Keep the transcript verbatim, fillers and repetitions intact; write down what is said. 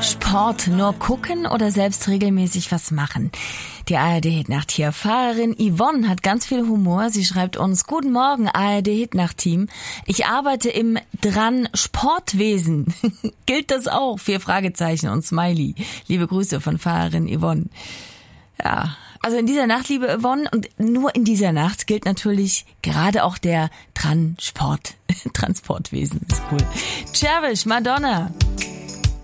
Sport nur gucken oder selbst regelmäßig was machen? Die A R D-Hitnacht hier. Fahrerin Yvonne hat ganz viel Humor. Sie schreibt uns: Guten Morgen, A R D-Hitnacht-Team. Ich arbeite im Dran Sportwesen. Gilt das auch? Vier Fragezeichen und Smiley. Liebe Grüße von Fahrerin Yvonne. Ja, also in dieser Nacht, liebe Yvonne, und nur in dieser Nacht gilt natürlich gerade auch der Transport, Transportwesen. Ist cool. Cherish, Madonna.